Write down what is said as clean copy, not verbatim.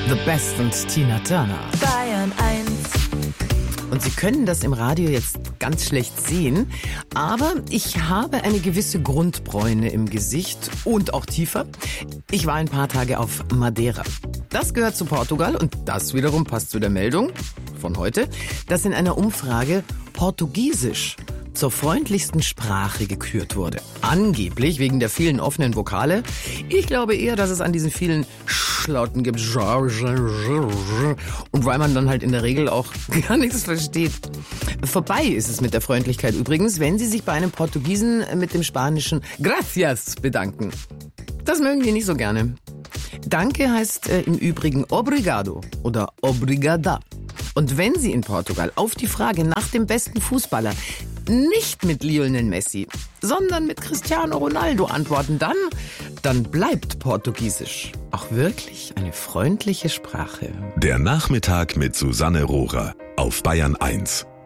The Best und Tina Turner. Bayern 1. Und Sie können das im Radio jetzt ganz schlecht sehen, aber ich habe eine gewisse Grundbräune im Gesicht und auch tiefer. Ich war ein paar Tage auf Madeira. Das gehört zu Portugal und das wiederum passt zu der Meldung von heute, dass in einer Umfrage Portugiesisch zur freundlichsten Sprache gekürt wurde. Angeblich wegen der vielen offenen Vokale. Ich glaube eher, dass es an diesen vielen Schlauten gibt. Und weil man dann halt in der Regel auch gar nichts versteht. Vorbei ist es mit der Freundlichkeit übrigens, wenn Sie sich bei einem Portugiesen mit dem spanischen Gracias bedanken. Das mögen die nicht so gerne. Danke heißt im Übrigen obrigado oder obrigada. Und wenn Sie in Portugal auf die Frage nach dem besten Fußballer nicht mit Lionel Messi, sondern mit Cristiano Ronaldo antworten, dann bleibt Portugiesisch auch wirklich eine freundliche Sprache. Der Nachmittag mit Susanne Rohrer auf Bayern 1.